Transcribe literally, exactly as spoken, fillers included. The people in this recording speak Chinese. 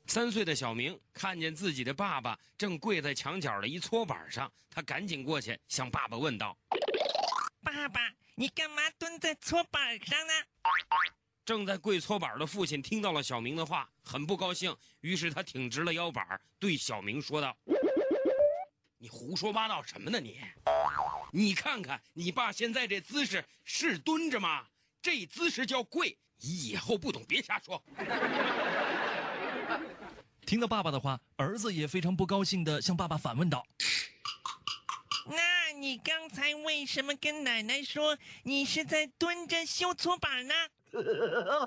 三岁的小明看见自己的爸爸正跪在墙角的一搓板上，他赶紧过去向爸爸问道： 爸爸，你干嘛蹲在搓板上呢？ 正在跪搓板的父亲听到了小明的话，很不高兴，于是他挺直了腰板，对小明说道：你胡说八道什么呢你？你看看你爸现在这姿势是蹲着吗？这姿势叫跪，以后不懂别瞎说。 听到爸爸的话，儿子也非常不高兴地向爸爸反问道： 那你刚才为什么跟奶奶说你是在蹲着修搓板呢？